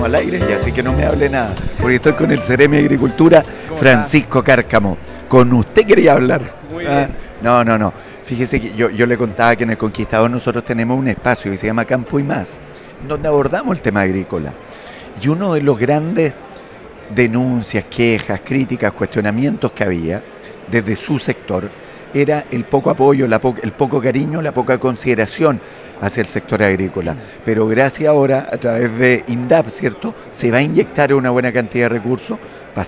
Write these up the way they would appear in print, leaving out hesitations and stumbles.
al aire y así que no me hable nada, porque estoy con el Ceremi de Agricultura, Francisco Cárcamo. Con usted quería hablar. Muy bien. No. Fíjese que yo le contaba que en El Conquistador nosotros tenemos un espacio que se llama Campo y Más, donde abordamos el tema agrícola. Y uno de los grandes denuncias, quejas, críticas, cuestionamientos que había desde su sector era el poco apoyo, el poco cariño, la poca consideración hacia el sector agrícola. Pero gracias ahora, a través de INDAP, ¿cierto?, se va a inyectar una buena cantidad de recursos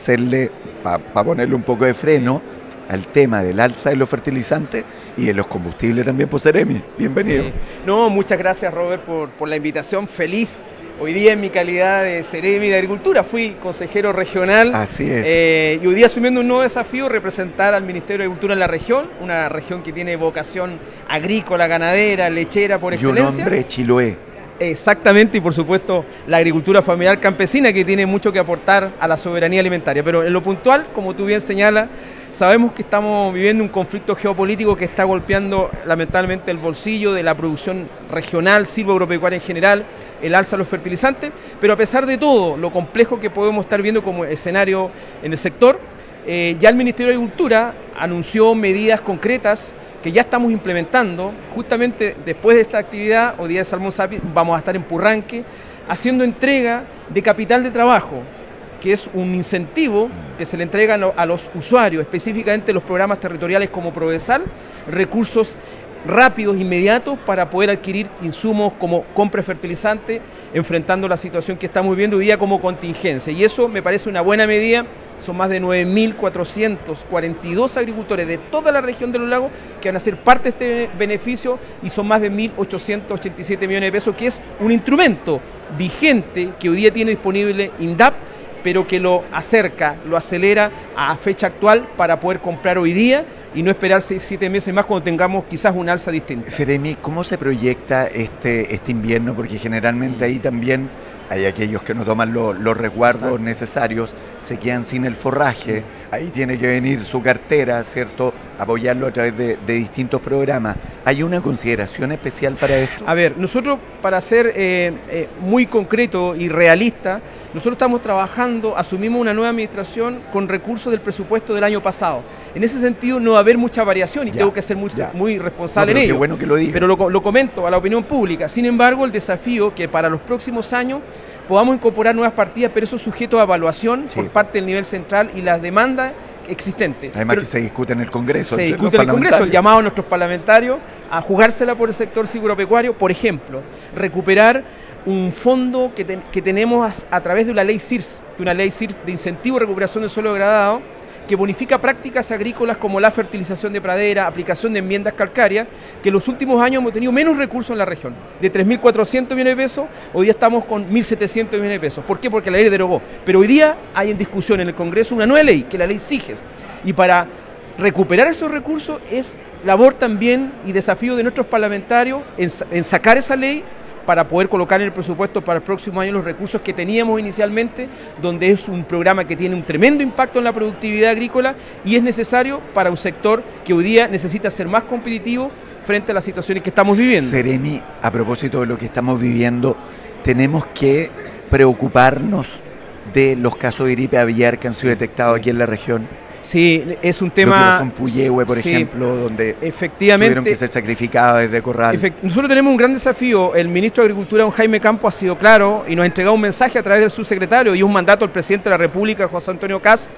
para ponerle un poco de freno al tema del alza de los fertilizantes y de los combustibles también, por Ceremi. Bienvenido. Sí. No, muchas gracias, Robert, por la invitación. Feliz. Hoy día en mi calidad de Ceremi de Agricultura fui consejero regional. Así es. Y hoy día asumiendo un nuevo desafío, representar al Ministerio de Agricultura en la región, una región que tiene vocación agrícola, ganadera, lechera por excelencia. Y un hombre Chiloé. Exactamente, y por supuesto la agricultura familiar campesina que tiene mucho que aportar a la soberanía alimentaria. Pero en lo puntual, como tú bien señalas, sabemos que estamos viviendo un conflicto geopolítico que está golpeando lamentablemente el bolsillo de la producción regional, silvoagropecuaria en general, el alza de los fertilizantes, pero a pesar de todo lo complejo que podemos estar viendo como escenario en el sector, ya el Ministerio de Agricultura anunció medidas concretas que ya estamos implementando. Justamente después de esta actividad, hoy día de Salmón Sapiens, vamos a estar en Purranque haciendo entrega de capital de trabajo, que es un incentivo que se le entrega a los usuarios, específicamente los programas territoriales como Prodesal, recursos rápidos, inmediatos, para poder adquirir insumos como compra de fertilizante, enfrentando la situación que estamos viviendo hoy día como contingencia. Y eso me parece una buena medida. Son más de 9.442 agricultores de toda la región de los lagos que van a ser parte de este beneficio, y son más de 1.887 millones de pesos, que es un instrumento vigente que hoy día tiene disponible INDAP, pero que lo acerca, lo acelera a fecha actual para poder comprar hoy día y no esperar 6-7 meses más cuando tengamos quizás un alza distinta. Ceremi, ¿cómo se proyecta este invierno? Porque generalmente ahí también hay aquellos que no toman los resguardos necesarios, se quedan sin el forraje, ahí tiene que venir su cartera, ¿cierto?, apoyarlo a través de distintos programas. ¿Hay una consideración especial para esto? A ver, nosotros, para ser muy concreto y realista, nosotros estamos trabajando, asumimos una nueva administración con recursos del presupuesto del año pasado. En ese sentido no va a haber mucha variación y tengo que ser muy responsable en ello. Qué bueno que lo diga. Pero lo comento a la opinión pública. Sin embargo, el desafío que para los próximos años podamos incorporar nuevas partidas, pero eso es sujeto a evaluación por parte del nivel central y las demandas existentes. Además que se discute en el Congreso. Se discute en el Congreso, el llamado a nuestros parlamentarios a jugársela por el sector silvoagropecuario. Por ejemplo, recuperar un fondo que tenemos a través de la ley CIRS, una ley CIRS de incentivo a recuperación del suelo degradado, que bonifica prácticas agrícolas como la fertilización de pradera, aplicación de enmiendas calcáreas, que en los últimos años hemos tenido menos recursos en la región. De 3.400 millones de pesos, hoy día estamos con 1.700 millones de pesos. ¿Por qué? Porque la ley derogó. Pero hoy día hay en discusión en el Congreso una nueva ley, que es la ley SIGES. Y para recuperar esos recursos es labor también y desafío de nuestros parlamentarios en sacar esa ley para poder colocar en el presupuesto para el próximo año los recursos que teníamos inicialmente, donde es un programa que tiene un tremendo impacto en la productividad agrícola y es necesario para un sector que hoy día necesita ser más competitivo frente a las situaciones que estamos viviendo. Ceremi, a propósito de lo que estamos viviendo, tenemos que preocuparnos de los casos de gripe aviar que han sido detectados aquí en la región. Sí, es un tema... Lo que pasó en Puyehue, por ejemplo, donde efectivamente tuvieron que ser sacrificados desde Corral. Nosotros tenemos un gran desafío. El ministro de Agricultura, don Jaime Campo, ha sido claro y nos ha entregado un mensaje a través del subsecretario y un mandato al presidente de la República, José Antonio Kast,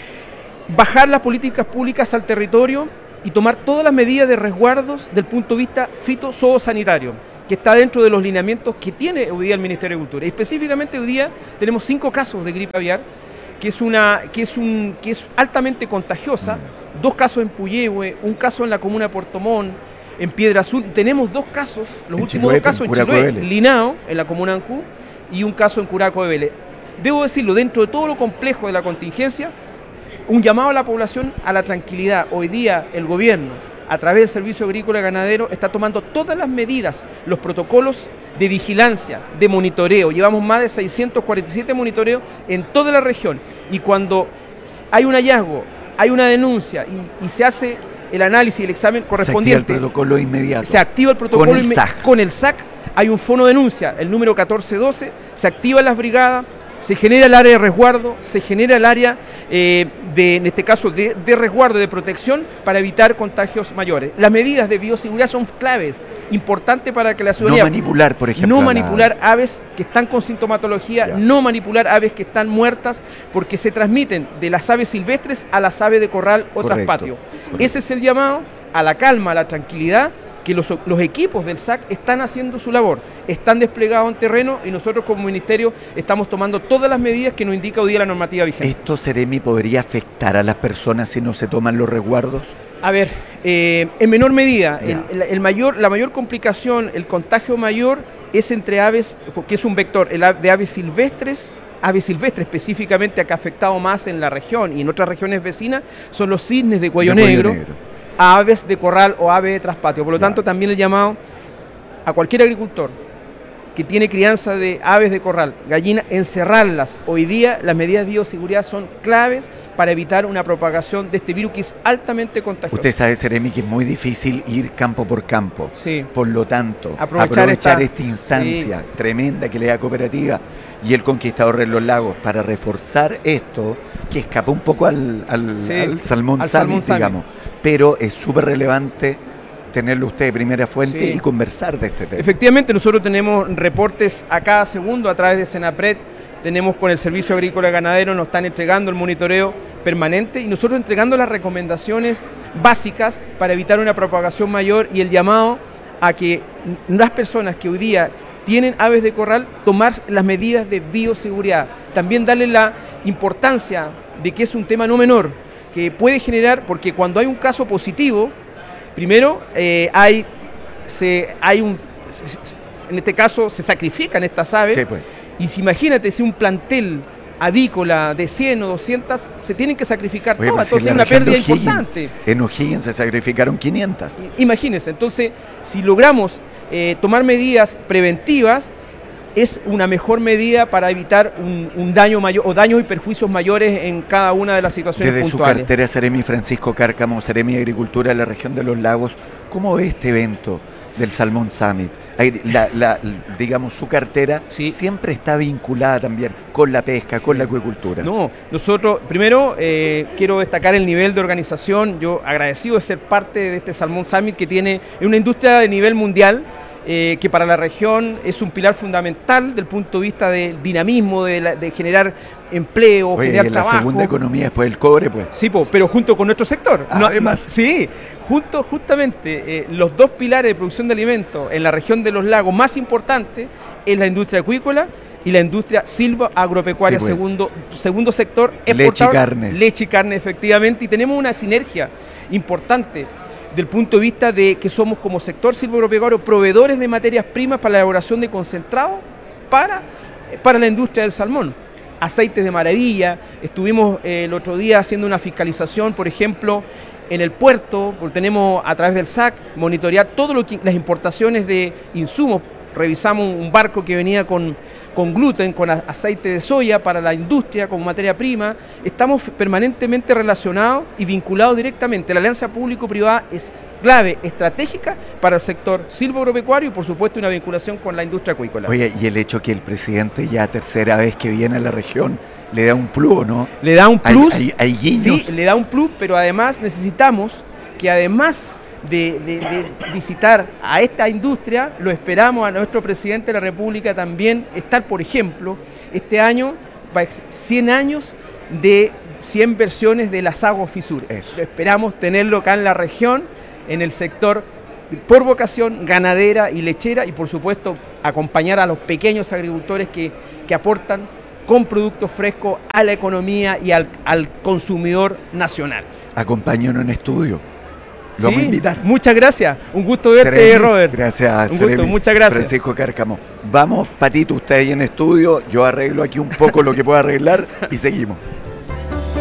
bajar las políticas públicas al territorio y tomar todas las medidas de resguardos del punto de vista fitosanitario, que está dentro de los lineamientos que tiene hoy día el Ministerio de Agricultura. Y específicamente hoy día tenemos 5 casos de gripe aviar, que es altamente contagiosa, 2 casos en Puyehue, un caso en la comuna de Puerto Montt, en Piedra Azul, y tenemos 2 casos, los últimos 2 casos en Chiloé, Linao, en la comuna de Ancú, y un caso en Curaco de Vélez. Debo decirlo, dentro de todo lo complejo de la contingencia, un llamado a la población a la tranquilidad. Hoy día el gobierno, a través del Servicio Agrícola y Ganadero, está tomando todas las medidas, los protocolos de vigilancia, de monitoreo. Llevamos más de 647 monitoreos en toda la región. Y cuando hay un hallazgo, hay una denuncia y se hace el análisis y el examen correspondiente, se activa el protocolo inmediato. Se activa el protocolo con el SAC hay un fono de denuncia, el número 1412, se activan las brigadas, se genera el área de resguardo, se genera el área en este caso, de resguardo, de protección para evitar contagios mayores. Las medidas de bioseguridad son claves, importantes para que la ciudadanía... No manipular, por ejemplo. No manipular aves que están con sintomatología, no manipular aves que están muertas, porque se transmiten de las aves silvestres a las aves de corral o traspatio. Ese es el llamado a la calma, a la tranquilidad, que los equipos del SAC están haciendo su labor, están desplegados en terreno y nosotros como ministerio estamos tomando todas las medidas que nos indica hoy día la normativa vigente. ¿Esto, Seremi, podría afectar a las personas si no se toman los resguardos? A ver, en menor medida, la mayor complicación, el contagio mayor es entre aves, que es un vector, de aves silvestres específicamente acá afectado más en la región y en otras regiones vecinas, son los cisnes de cuello negro. A aves de corral o aves de traspatio. Por lo tanto, también el llamado a cualquier agricultor que tiene crianza de aves de corral, gallinas, encerrarlas. Hoy día las medidas de bioseguridad son claves para evitar una propagación de este virus que es altamente contagioso. Usted sabe, Seremi, que es muy difícil ir campo por campo. Sí. Por lo tanto, aprovechar esta instancia tremenda que le da Cooperativa y el Conquistador de los Lagos para reforzar esto, que escapa un poco al Salmón Summit, digamos. Pero es súper relevante tenerlo usted de primera fuente y conversar de este tema. Efectivamente, nosotros tenemos reportes a cada segundo a través de Senapred, tenemos con el Servicio Agrícola y Ganadero, nos están entregando el monitoreo permanente y nosotros entregando las recomendaciones básicas para evitar una propagación mayor y el llamado a que las personas que hoy día tienen aves de corral, tomar las medidas de bioseguridad. También darle la importancia de que es un tema no menor, que puede generar, porque cuando hay un caso positivo, primero en este caso se sacrifican estas aves, sí, pues. Y si imagínate si un plantel avícola de 100 o 200, se tienen que sacrificar todas, pues entonces es una pérdida importante. En O'Higgins se sacrificaron 500. Imagínense, entonces si logramos tomar medidas preventivas, es una mejor medida para evitar un daño mayor o daños y perjuicios mayores en cada una de las situaciones puntuales. Desde su cartera, Seremi Francisco Cárcamo, Seremi de Agricultura de la región de los lagos, ¿cómo ve este evento del Salmón Summit? Digamos, su cartera siempre está vinculada también con la pesca, con la acuicultura. No, nosotros, primero, quiero destacar el nivel de organización. Yo agradecido de ser parte de este Salmón Summit que tiene una industria de nivel mundial, que para la región es un pilar fundamental del punto de vista del dinamismo, de generar empleo, generar trabajo. La segunda economía después del cobre, pues. Sí, pero junto con nuestro sector. Además. Sí, justamente los dos pilares de producción de alimentos en la región de los lagos más importantes es la industria acuícola y la industria silva-agropecuaria, sí, pues. segundo sector exportador. Leche y carne, efectivamente, y tenemos una sinergia importante del punto de vista de que somos como sector silvoagropecuario proveedores de materias primas para la elaboración de concentrado para la industria del salmón. Aceites de maravilla, estuvimos el otro día haciendo una fiscalización, por ejemplo, en el puerto, porque tenemos a través del SAC monitorear todo las importaciones de insumos. Revisamos un barco que venía con gluten, con aceite de soya para la industria, con materia prima. Estamos permanentemente relacionados y vinculados directamente. La alianza público-privada es clave, estratégica para el sector silvoagropecuario y por supuesto una vinculación con la industria acuícola. Oye, y el hecho que el presidente ya tercera vez que viene a la región le da un plus, ¿no? Le da un plus. Hay guiños. Sí, le da un plus, pero además necesitamos que además de visitar a esta industria, lo esperamos a nuestro presidente de la República también estar, por ejemplo, este año, 100 años de 100 versiones de las aguas fisuras. Esperamos tenerlo acá en la región, en el sector por vocación ganadera y lechera y por supuesto acompañar a los pequeños agricultores que aportan con productos frescos a la economía y al consumidor nacional. Acompáñanos en estudio. Lo vamos a invitar. Muchas gracias. Un gusto verte, Robert. Gracias, un gusto, muchas gracias. Francisco Cárcamo. Vamos, Patito, usted ahí en estudio. Yo arreglo aquí un poco lo que pueda arreglar y seguimos.